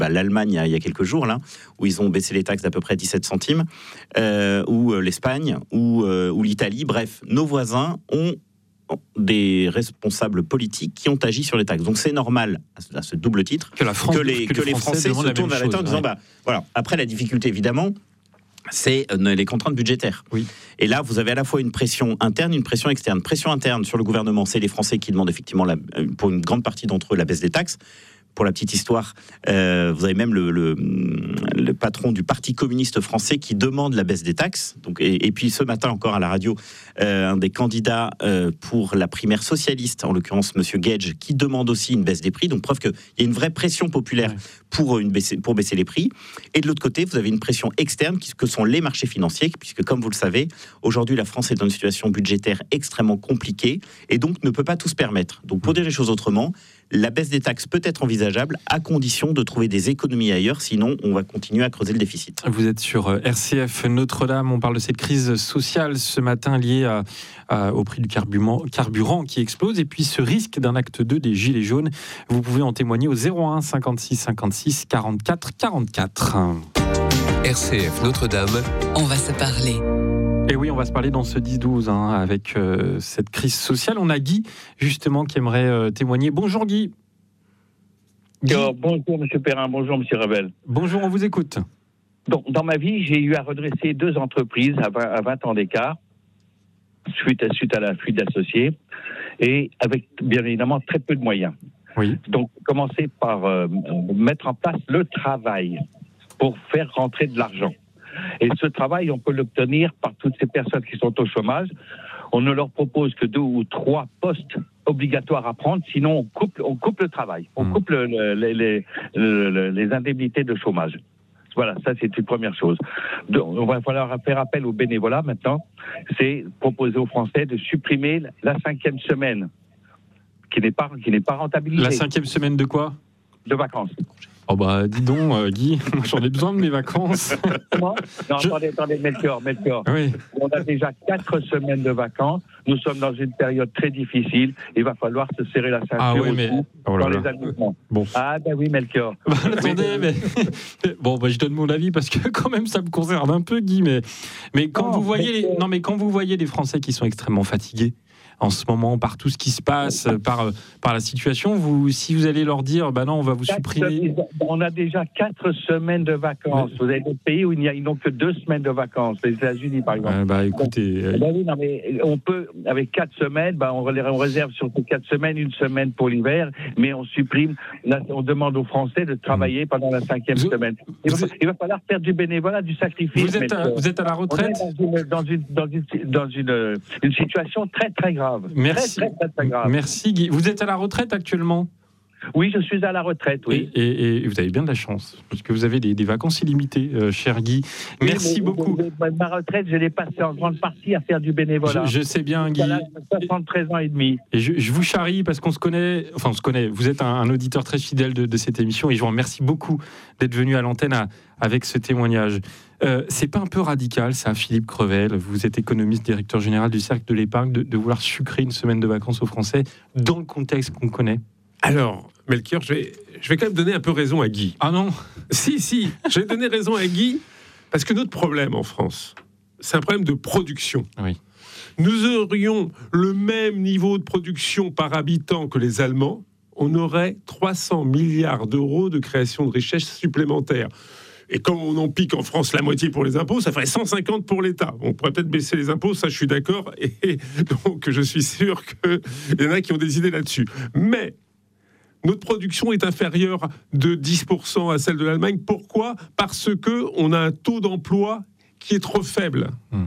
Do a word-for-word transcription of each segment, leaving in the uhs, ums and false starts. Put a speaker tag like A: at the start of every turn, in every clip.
A: bah, l'Allemagne il y a quelques jours, là, où ils ont baissé les taxes d'à peu près dix-sept centimes, euh, ou l'Espagne, ou, euh, ou l'Italie. Bref, nos voisins ont des responsables politiques qui ont agi sur les taxes. Donc c'est normal, à ce double titre,
B: que, la France,
A: que, les, que, que les Français, Français se tournent vers l'État en disant, ouais. bah, voilà. Après, la difficulté, évidemment, c'est les contraintes budgétaires.
B: Oui.
A: Et là, vous avez à la fois une pression interne, une pression externe. Pression interne sur le gouvernement, c'est les Français qui demandent effectivement, la, pour une grande partie d'entre eux, la baisse des taxes. Pour la petite histoire, euh, vous avez même le, le, le patron du Parti communiste français qui demande la baisse des taxes. Donc, et, et puis ce matin encore à la radio, euh, un des candidats euh, pour la primaire socialiste, en l'occurrence Monsieur Gage, qui demande aussi une baisse des prix. Donc preuve qu'il y a une vraie pression populaire ouais. pour, une baisser, pour baisser les prix. Et de l'autre côté, vous avez une pression externe qui, que sont les marchés financiers, puisque comme vous le savez, aujourd'hui la France est dans une situation budgétaire extrêmement compliquée et donc ne peut pas tout se permettre. Donc pour dire les choses autrement, la baisse des taxes peut être envisageable à condition de trouver des économies ailleurs, sinon on va continuer à creuser le déficit.
B: Vous êtes sur R C F Notre-Dame, on parle de cette crise sociale ce matin liée à, à, au prix du carburant, carburant qui explose et puis ce risque d'un acte deux des Gilets jaunes. Vous pouvez en témoigner au zéro un cinquante-six cinquante-six quarante-quatre quarante-quatre.
C: R C F Notre-Dame,
D: on va se parler.
B: Et oui, on va se parler dans ce dix douze hein, avec euh, cette crise sociale. On a Guy, justement, qui aimerait euh, témoigner. Bonjour Guy.
E: Guy. Alors, bonjour Monsieur Perrin, bonjour Monsieur Revel.
B: Bonjour, on vous écoute.
E: Donc, dans ma vie, j'ai eu à redresser deux entreprises à vingt, à vingt ans d'écart, suite à, suite à la fuite d'associés, et avec bien évidemment très peu de moyens.
B: Oui.
E: Donc, commencer par euh, mettre en place le travail pour faire rentrer de l'argent. Et ce travail, on peut l'obtenir par toutes ces personnes qui sont au chômage. On ne leur propose que deux ou trois postes obligatoires à prendre, sinon on coupe, on coupe le travail, on coupe le, le, les, les, le, les indemnités de chômage. Voilà, ça c'est une première chose. Donc, on va falloir faire appel au bénévolat maintenant. C'est proposer aux Français de supprimer la cinquième semaine, qui n'est pas, qui n'est pas rentabilisée.
B: La cinquième semaine de quoi ?
E: De vacances.
B: Oh bah dis donc euh, Guy, j'en ai besoin de mes vacances.
E: Non, Je... attendez, attendez, Melchior, Melchior.
B: Oui.
E: On a déjà quatre semaines de vacances. Nous sommes dans une période très difficile. Il va falloir se serrer la ceinture
B: ah oui, mais...
E: oh dans les aliments.
B: Bon.
E: Ah ben oui, Melchior.
B: Bah, attendez, mais bon, bah, je donne mon avis parce que quand même ça me concerne un peu, Guy. Mais mais quand non, vous voyez, les... non mais quand vous voyez les Français qui sont extrêmement fatigués en ce moment par tout ce qui se passe, par, par la situation, vous, si vous allez leur dire, bah non, on va vous supprimer...
E: On a déjà quatre semaines de vacances. Vous avez des pays où il n'y a, ils n'ont que deux semaines de vacances. Les États-Unis, par exemple.
B: Euh, bah écoutez...
E: Donc, bah oui, non, mais on peut, avec quatre semaines, bah on, on réserve sur ces quatre semaines, une semaine pour l'hiver, mais on supprime, là, on demande aux Français de travailler pendant la cinquième vous, semaine. Il va, êtes, il va falloir faire du bénévolat, du sacrifice.
B: Vous êtes, à, vous êtes à la retraite ?
E: On est dans une, dans une, dans une, dans une, une situation très, très grave.
B: Merci.
E: Très, très, très grave.
B: Merci Guy. Vous êtes à la retraite actuellement ?
E: Oui, je suis à la retraite, oui.
B: Et, et, et vous avez bien de la chance, parce que vous avez des, des vacances illimitées, euh, cher Guy. Merci oui, mais, beaucoup.
E: Mais, ma retraite, je l'ai passée en grande partie à faire du bénévolat.
B: Je, je sais bien, Guy.
E: soixante-treize ans et demi.
B: Et je, je vous charrie parce qu'on se connaît, enfin on se connaît, vous êtes un, un auditeur très fidèle de, de cette émission et je vous remercie beaucoup d'être venu à l'antenne à, avec ce témoignage. Euh, c'est pas un peu radical, ça, Philippe Crevel, vous êtes économiste, directeur général du Cercle de l'Épargne, de, de vouloir sucrer une semaine de vacances aux Français dans le contexte qu'on connaît ?
F: Alors, Melchior, je vais, je vais quand même donner un peu raison à Guy.
B: Ah non ?
F: Si, si, je vais donner raison à Guy, parce que notre problème en France, c'est un problème de production.
B: Oui.
F: Nous aurions le même niveau de production par habitant que les Allemands, on aurait trois cents milliards d'euros de création de richesses supplémentaires. Et comme on en pique en France la moitié pour les impôts, ça ferait cent cinquante pour l'État. On pourrait peut-être baisser les impôts, ça je suis d'accord. Et donc je suis sûr qu'il y en a qui ont des idées là-dessus. Mais notre production est inférieure de dix pour cent à celle de l'Allemagne. Pourquoi ? Parce qu'on a un taux d'emploi qui est trop faible. Mmh.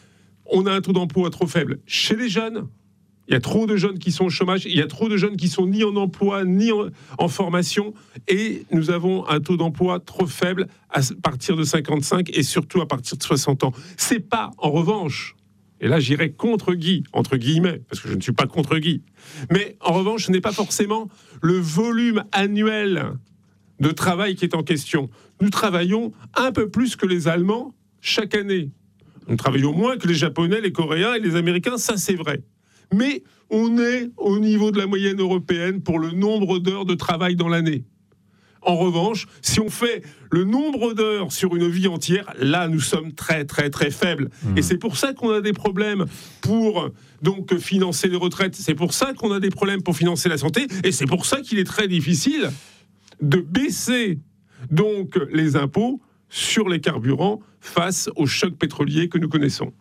F: On a un taux d'emploi trop faible chez les jeunes. Il y a trop de jeunes qui sont au chômage, il y a trop de jeunes qui sont ni en emploi, ni en, en formation, et nous avons un taux d'emploi trop faible à partir de cinquante-cinq et surtout à partir de soixante ans. C'est pas, en revanche, et là j'irai contre Guy, entre guillemets, parce que je ne suis pas contre Guy, mais en revanche, ce n'est pas forcément le volume annuel de travail qui est en question. Nous travaillons un peu plus que les Allemands chaque année. Nous travaillons moins que les Japonais, les Coréens et les Américains, ça c'est vrai. Mais on est au niveau de la moyenne européenne pour le nombre d'heures de travail dans l'année. En revanche, si on fait le nombre d'heures sur une vie entière, là, nous sommes très, très, très faibles. Mmh. Et c'est pour ça qu'on a des problèmes pour donc financer les retraites. C'est pour ça qu'on a des problèmes pour financer la santé. Et c'est pour ça qu'il est très difficile de baisser donc les impôts sur les carburants face au choc pétrolier que nous connaissons.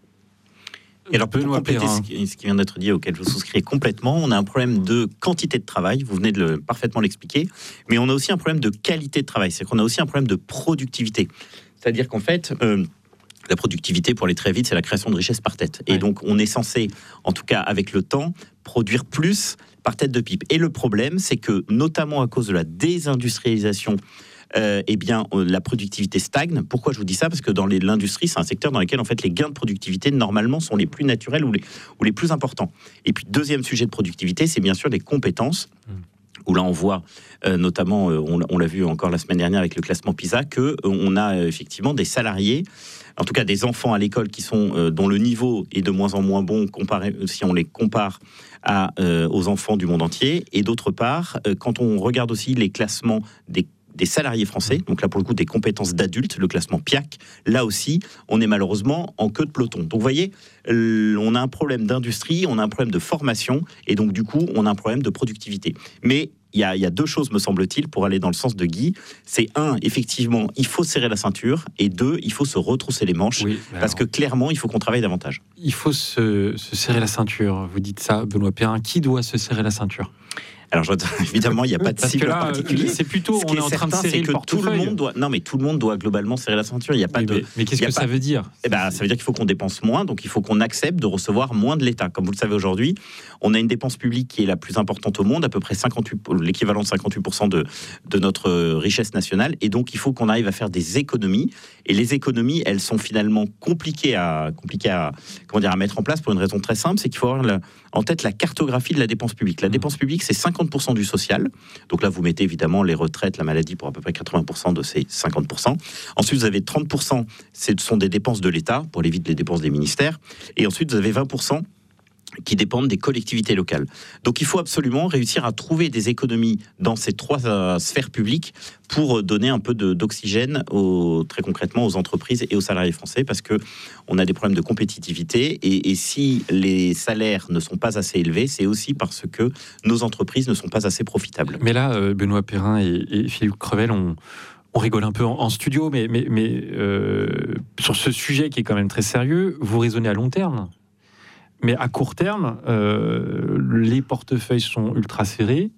A: Et alors, pour compléter ce qui, ce qui vient d'être dit, auquel je souscris complètement, on a un problème de quantité de travail, vous venez de le, parfaitement l'expliquer, mais on a aussi un problème de qualité de travail, c'est qu'on a aussi un problème de productivité. C'est-à-dire qu'en fait, euh, la productivité, pour aller très vite, c'est la création de richesse par tête. Et ouais. donc, on est censé, en tout cas avec le temps, produire plus par tête de pipe. Et le problème, c'est que, notamment à cause de la désindustrialisation, Euh, eh bien, euh, la productivité stagne. Pourquoi je vous dis ça ? Parce que dans les, l'industrie, c'est un secteur dans lequel en fait les gains de productivité normalement sont les plus naturels ou les, ou les plus importants. Et puis deuxième sujet de productivité, c'est bien sûr les compétences. Mmh. Où là on voit euh, notamment, euh, on, on l'a vu encore la semaine dernière avec le classement PISA, que euh, on a euh, effectivement des salariés, en tout cas des enfants à l'école qui sont euh, dont le niveau est de moins en moins bon comparé, si on les compare à, euh, aux enfants du monde entier. Et d'autre part, euh, quand on regarde aussi les classements des des salariés français, donc là pour le coup des compétences d'adultes, le classement P I A C, là aussi on est malheureusement en queue de peloton. Donc vous voyez, euh, on a un problème d'industrie, on a un problème de formation, et donc du coup on a un problème de productivité. Mais il y a, il y a deux choses, me semble-t-il, pour aller dans le sens de Guy. C'est un, effectivement, il faut serrer la ceinture, et deux, il faut se retrousser les manches, oui, parce alors, que clairement, il faut qu'on travaille davantage.
B: Il faut se, se serrer la ceinture, vous dites ça, Benoît Perrin. Qui doit se serrer la ceinture ?
A: Alors, je, évidemment, il n'y a pas de cible
B: là,
A: particulier.
B: C'est plutôt,
A: Ce
B: on est, est en train
A: certain,
B: de serrer
A: c'est que
B: le
A: tout le monde doit. Non, mais tout le monde doit globalement serrer la ceinture. Il y a pas
B: mais,
A: de.
B: Mais, mais qu'est-ce que
A: pas,
B: ça veut dire ?
A: Eh ben, ça veut dire qu'il faut qu'on dépense moins. Donc, il faut qu'on accepte de recevoir moins de l'État. Comme vous le savez aujourd'hui, on a une dépense publique qui est la plus importante au monde, à peu près cinquante-huit, l'équivalent de cinquante-huit pour cent de de notre richesse nationale. Et donc, il faut qu'on arrive à faire des économies. Et les économies, elles sont finalement compliquées à compliquées à comment dire à mettre en place pour une raison très simple, c'est qu'il faut avoir la, en tête la cartographie de la dépense publique. La dépense publique, c'est cinquante pour cent du social. Donc là, vous mettez évidemment les retraites, la maladie pour à peu près quatre-vingts pour cent de ces cinquante pour cent. Ensuite, vous avez trente pour cent, ce sont des dépenses de l'État, pour aller vite les dépenses des ministères. Et ensuite, vous avez vingt pour cent qui dépendent des collectivités locales. Donc il faut absolument réussir à trouver des économies dans ces trois euh, sphères publiques pour donner un peu de, d'oxygène aux, très concrètement aux entreprises et aux salariés français, parce que on a des problèmes de compétitivité, et, et si les salaires ne sont pas assez élevés, c'est aussi parce que nos entreprises ne sont pas assez profitables.
B: Mais là, euh, Benoît Perrin et, et Philippe Crevel, on... On rigole un peu en, en studio, mais, mais, mais euh, sur ce sujet qui est quand même très sérieux, vous raisonnez à long terme. Mais à court terme, euh, les portefeuilles sont ultra serrés.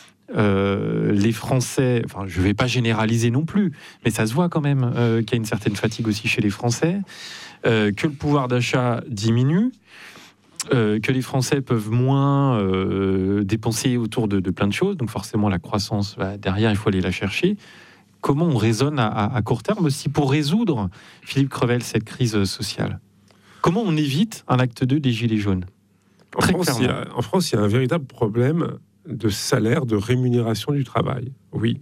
B: Euh, les Français, enfin, je ne vais pas généraliser non plus, mais ça se voit quand même euh, qu'il y a une certaine fatigue aussi chez les Français, euh, que le pouvoir d'achat diminue, euh, que les Français peuvent moins euh, dépenser autour de, de plein de choses. Donc forcément, la croissance, bah, derrière, il faut aller la chercher. Comment on raisonne à, à, à court terme aussi pour résoudre, Philippe Crevel, cette crise sociale ? Comment on évite un acte deux des Gilets jaunes ?
F: en France, il y a, en France, il y a un véritable problème de salaire, de rémunération du travail. Oui.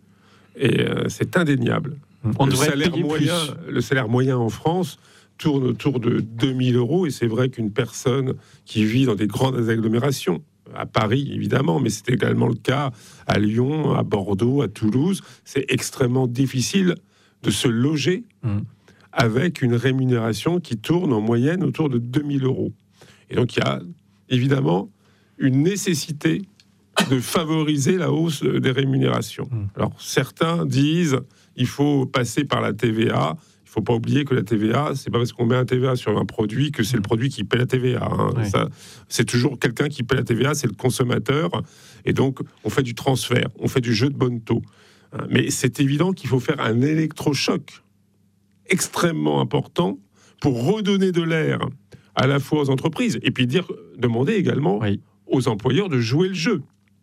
F: Et euh, c'est indéniable.
B: On
F: le,
B: devrait
F: salaire
B: payer
F: moyen,
B: plus.
F: le salaire moyen en France tourne autour de deux mille euros. Et c'est vrai qu'une personne qui vit dans des grandes agglomérations, à Paris évidemment, mais c'est également le cas à Lyon, à Bordeaux, à Toulouse, c'est extrêmement difficile de se loger mmh. avec une rémunération qui tourne en moyenne autour de deux mille euros. Et donc il y a évidemment une nécessité de favoriser la hausse des rémunérations. Mmh. Alors certains disent il faut passer par la T V A. Il ne faut pas oublier que la T V A, c'est pas parce qu'on met un T V A sur un produit que c'est le produit qui paie la T V A. Hein. Oui. Ça, c'est toujours quelqu'un qui paie la T V A, c'est le consommateur. Et donc, on fait du transfert, on fait du jeu de bon taux. Mais c'est évident qu'il faut faire un électrochoc extrêmement important pour redonner de l'air à la fois aux entreprises et puis dire, demander également oui. aux employeurs de jouer le jeu.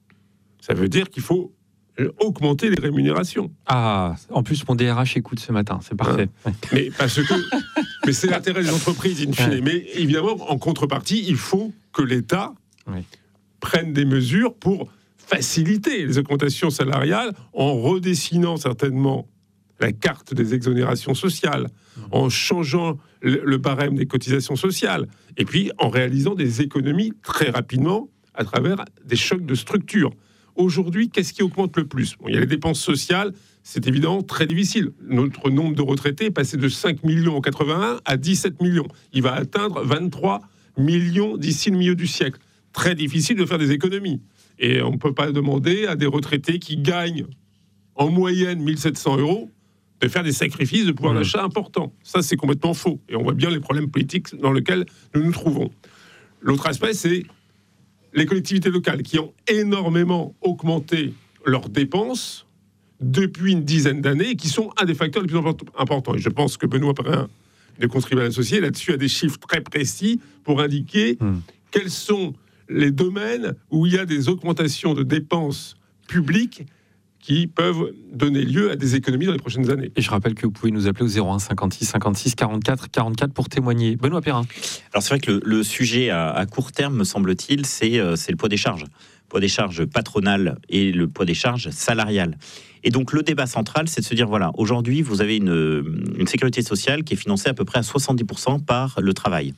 F: Ça veut dire qu'il faut augmenter les rémunérations.
B: Ah, en plus mon D R H écoute ce matin, c'est parfait.
F: Hein. Ouais. Mais parce que, mais c'est l'intérêt des entreprises in fine. Ouais. Mais évidemment, en contrepartie, il faut que l'État ouais. prenne des mesures pour faciliter les augmentations salariales en redessinant certainement la carte des exonérations sociales, mmh. en changeant le, le barème des cotisations sociales, et puis en réalisant des économies très rapidement à travers des chocs de structure. aujourd'hui, qu'est-ce qui augmente le plus ? Bon, il y a les dépenses sociales, c'est évidemment très difficile. Notre nombre de retraités est passé de cinq millions en quatre-vingt-un à dix-sept millions. Il va atteindre vingt-trois millions d'ici le milieu du siècle. Très difficile de faire des économies. Et on ne peut pas demander à des retraités qui gagnent en moyenne mille sept cents euros de faire des sacrifices de pouvoir mmh. d'achat importants. Ça, c'est complètement faux. Et on voit bien les problèmes politiques dans lesquels nous nous trouvons. L'autre aspect, c'est les collectivités locales qui ont énormément augmenté leurs dépenses depuis une dizaine d'années et qui sont un des facteurs les plus importants. Et je pense que Benoît Payen, de Contribuables Associés, là-dessus a des chiffres très précis pour indiquer mmh. quels sont les domaines où il y a des augmentations de dépenses publiques qui peuvent donner lieu à des économies dans les prochaines années.
B: Et je rappelle que vous pouvez nous appeler au zéro un cinquante-six cinquante-six quarante-quatre quarante-quatre pour témoigner. Benoît Perrin.
A: Alors c'est vrai que le, le sujet à, à court terme, me semble-t-il, c'est, euh, c'est le poids des charges. Le poids des charges patronales et le poids des charges salariales. Et donc le débat central, c'est de se dire, voilà, aujourd'hui, vous avez une, une sécurité sociale qui est financée à peu près à soixante-dix pour cent par le travail.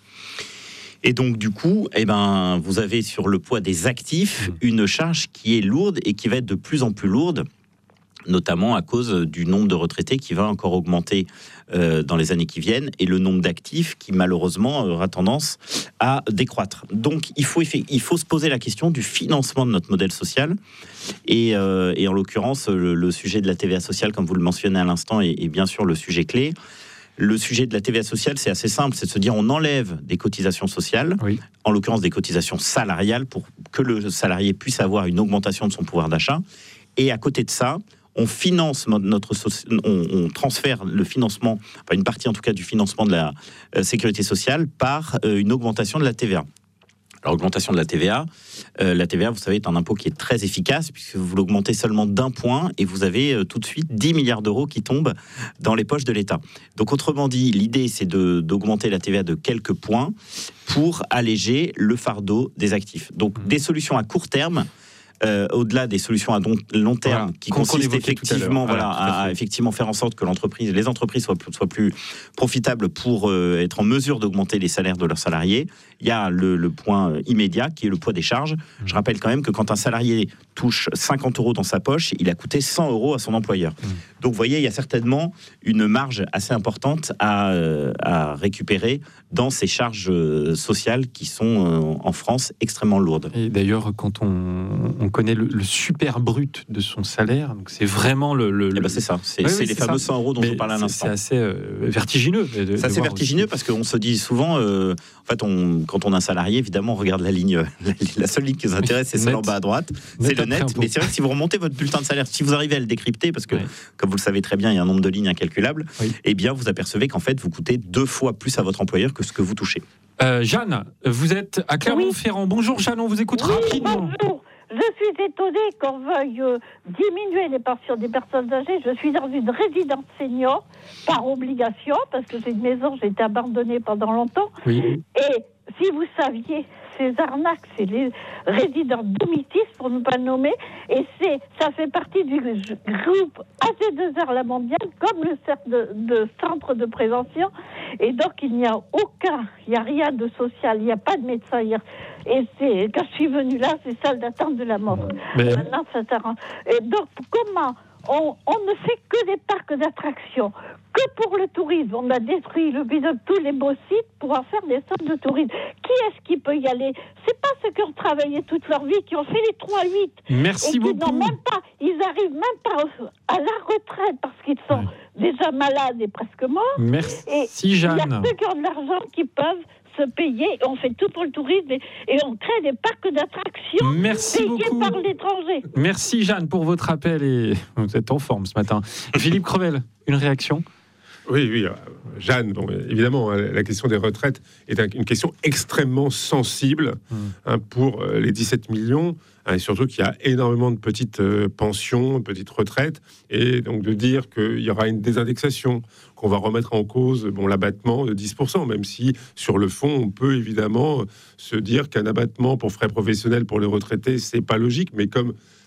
A: Et donc, du coup, eh ben, vous avez sur le poids des actifs une charge qui est lourde et qui va être de plus en plus lourde, notamment à cause du nombre de retraités qui va encore augmenter euh, dans les années qui viennent et le nombre d'actifs qui, malheureusement, aura tendance à décroître. Donc, il faut, il faut se poser la question du financement de notre modèle social. Et, euh, et en l'occurrence, le, le sujet de la T V A sociale, comme vous le mentionnez à l'instant, est, est bien sûr le sujet clé. Le sujet de la T V A sociale, c'est assez simple, c'est de se dire on enlève des cotisations sociales, oui. en l'occurrence des cotisations salariales, pour que le salarié puisse avoir une augmentation de son pouvoir d'achat. Et à côté de ça, on finance notre, on, on transfère le financement, enfin une partie en tout cas du financement de la euh, sécurité sociale par euh, une augmentation de la T V A. Alors, l'augmentation de la T V A, euh, la T V A, vous savez, est un impôt qui est très efficace puisque vous l'augmentez seulement d'un point et vous avez euh, tout de suite dix milliards d'euros qui tombent dans les poches de l'État. Donc, autrement dit, l'idée, c'est de, d'augmenter la T V A de quelques points pour alléger le fardeau des actifs. Donc, mmh. des solutions à court terme, Euh, au-delà des solutions à don, long terme, voilà, qui consistent effectivement, voilà, à, à effectivement faire en sorte que l'entreprise, les entreprises soient, soient plus profitables pour euh, être en mesure d'augmenter les salaires de leurs salariés. Il y a le, le point immédiat qui est le poids des charges. Mmh. Je rappelle quand même que quand un salarié touche cinquante euros dans sa poche, il a coûté cent euros à son employeur. Mmh. Donc vous voyez, il y a certainement une marge assez importante à, euh, à récupérer dans ces charges sociales qui sont euh, en France extrêmement lourdes.
B: Et d'ailleurs, quand on, on connaît le, le super brut de son salaire, donc c'est vraiment le... le,
A: le... Eh ben c'est ça, c'est,
B: oui,
A: c'est
B: oui,
A: les
B: c'est
A: fameux
B: ça.
A: cent euros dont
B: Mais
A: je parlais à l'instant.
B: C'est assez euh, vertigineux. De,
A: ça,
B: de
A: c'est vertigineux aussi. Parce qu'on se dit souvent, euh, en fait, on, quand on est un salarié, évidemment, on regarde la ligne, la, la seule ligne qui nous intéresse, c'est celle en bas à droite, net c'est le net. Mais c'est vrai que si vous remontez votre bulletin de salaire, si vous arrivez à le décrypter, parce que, oui. comme vous le savez très bien, il y a un nombre de lignes incalculable, oui. eh bien, vous apercevez qu'en fait, vous coûtez deux fois plus à votre employeur que ce que vous touchez.
B: Euh, Jeanne, vous êtes à Clermont-Ferrand. Oui. Bonjour Jeanne, on vous écoute
D: oui,
B: rapidement.
D: Bonjour. Je suis étonnée qu'on veuille euh, diminuer les pensions des personnes âgées. Je suis dans une résidence senior par obligation, parce que c'est une maison, j'ai été abandonnée pendant longtemps. Oui. Et si vous saviez, ces arnaques, c'est les résidents domitis, pour ne pas le nommer, et c'est, ça fait partie du groupe A C deux R La Mondiale, comme le cercle de, de centre de prévention, et donc il n'y a aucun, il n'y a rien de social, il n'y a pas de médecin hier. Et c'est, quand je suis venue là, c'est salle d'attente de la mort. Mais... Maintenant, ça t'arrange. Et donc, comment on, on ne fait que des parcs d'attractions, que pour le tourisme. On a détruit le bidon de tous les beaux sites pour en faire des centres de tourisme. Qui est-ce qui peut y aller ? C'est pas ceux qui ont travaillé toute leur vie, qui ont fait les trois huit.
B: Merci
D: et qui
B: beaucoup.
D: N'ont même pas, ils arrivent même pas à la retraite parce qu'ils sont ouais. déjà malades et presque morts.
B: Merci,
D: et
B: Jeanne.
D: Il y a ceux qui ont de l'argent qui peuvent se payer, on fait tout pour le tourisme et, et on crée des parcs d'attractions
B: Merci
D: payés
B: beaucoup.
D: par l'étranger.
B: Merci Jeanne pour votre appel et vous êtes en forme ce matin. Philippe Crevel, une réaction ?
F: Oui, oui, Jeanne, bon, évidemment, la question des retraites est une question extrêmement sensible mmh. hein, pour les dix-sept millions, hein, et surtout qu'il y a énormément de petites euh, pensions, de petites retraites, et donc de dire qu'il y aura une désindexation, qu'on va remettre en cause bon, l'abattement de dix pour cent, même si sur le fond, on peut évidemment se dire qu'un abattement pour frais professionnels pour les retraités, c'est pas logique, mais comme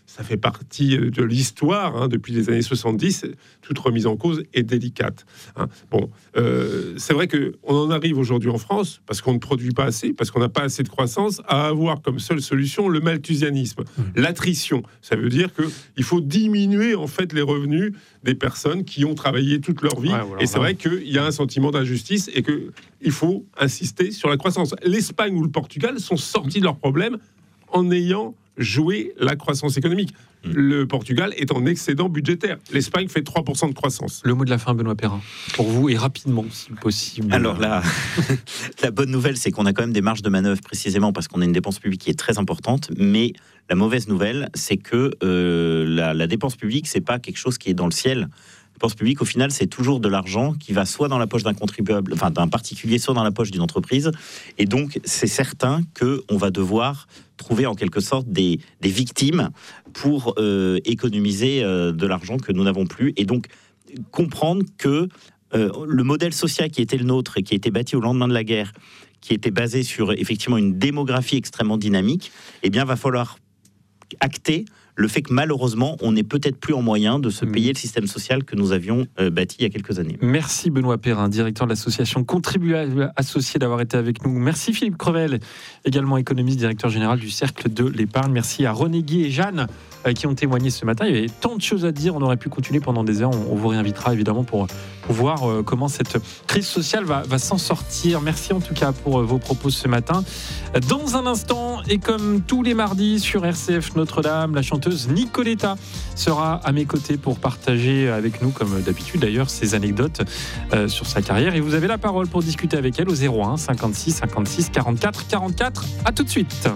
F: ça fait partie de l'histoire, hein, depuis les années soixante-dix, toute remise en cause est délicate. Hein. Bon, euh, c'est vrai qu'on en arrive aujourd'hui en France, parce qu'on ne produit pas assez, parce qu'on n'a pas assez de croissance, à avoir comme seule solution le malthusianisme, mmh. l'attrition. Ça veut dire qu'il faut diminuer en fait les revenus des personnes qui ont travaillé toute leur vie. Ouais, voilà, et c'est vrai qu'il y a un sentiment d'injustice et qu'il faut insister sur la croissance. L'Espagne ou le Portugal sont sortis de leurs problèmes en ayant joué la croissance économique. Mmh. Le Portugal est en excédent budgétaire. L'Espagne fait trois pour cent de croissance.
B: Le mot de la fin, Benoît Perrin, pour vous, et rapidement, si possible.
A: Alors là, la bonne nouvelle, c'est qu'on a quand même des marges de manœuvre, précisément parce qu'on a une dépense publique qui est très importante, mais la mauvaise nouvelle, c'est que euh, la, la dépense publique, c'est pas quelque chose qui est dans le ciel. La dépense publique, au final, c'est toujours de l'argent qui va soit dans la poche d'un contribuable, enfin d'un particulier, soit dans la poche d'une entreprise. Et donc, c'est certain qu'on va devoir trouver en quelque sorte des, des victimes pour euh, économiser euh, de l'argent que nous n'avons plus. Et donc, comprendre que euh, le modèle social qui était le nôtre et qui a été bâti au lendemain de la guerre, qui était basé sur effectivement une démographie extrêmement dynamique, eh bien, va falloir acter le fait que malheureusement, on n'est peut-être plus en moyen de se payer le système social que nous avions euh, bâti il y a quelques années.
B: Merci Benoît Perrin, directeur de l'association Contribuables Associés, d'avoir été avec nous. Merci Philippe Crevel, également économiste, directeur général du Cercle de l'Épargne. Merci à René Guy et Jeanne euh, qui ont témoigné ce matin. Il y avait tant de choses à dire, on aurait pu continuer pendant des heures. On, on vous réinvitera évidemment pour, pour voir euh, comment cette crise sociale va, va s'en sortir. Merci en tout cas pour euh, vos propos ce matin. Dans un instant, et comme tous les mardis sur R C F Notre-Dame, la chanteuse Nicoletta sera à mes côtés pour partager avec nous, comme d'habitude d'ailleurs, ses anecdotes euh, sur sa carrière. Et vous avez la parole pour discuter avec elle au zéro un cinquante-six cinquante-six quarante-quatre quarante-quatre. À tout de suite.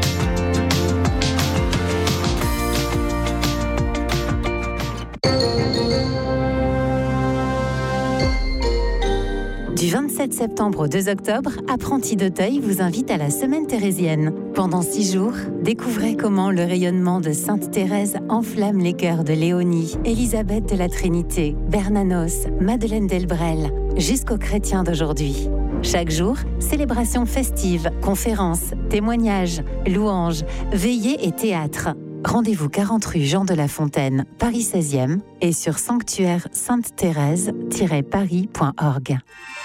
G: Du vingt-sept septembre au deux octobre, Apprentis d'Auteuil vous invite à la Semaine thérésienne. Pendant six jours, découvrez comment le rayonnement de Sainte Thérèse enflamme les cœurs de Léonie, Élisabeth de la Trinité, Bernanos, Madeleine Delbrel, jusqu'aux chrétiens d'aujourd'hui. Chaque jour, célébration festive, conférences, témoignages, louanges, veillées et théâtre. Rendez-vous quarante rue Jean de La Fontaine, Paris seizième et sur sanctuaire sainte thérèse tiret paris point org.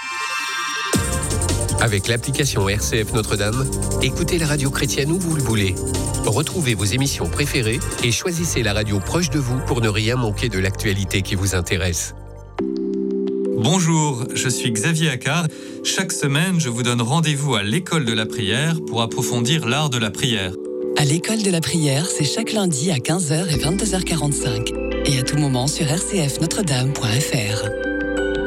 C: Avec l'application R C F Notre-Dame, écoutez la radio chrétienne où vous le voulez. Retrouvez vos émissions préférées et choisissez la radio proche de vous pour ne rien manquer de l'actualité qui vous intéresse.
H: Bonjour, je suis Xavier Accard. Chaque semaine, je vous donne rendez-vous à l'école de la prière pour approfondir l'art de la prière.
I: À l'école de la prière, c'est chaque lundi à quinze heures et vingt-deux heures quarante-cinq. Et à tout moment sur r c f notre dame point f r.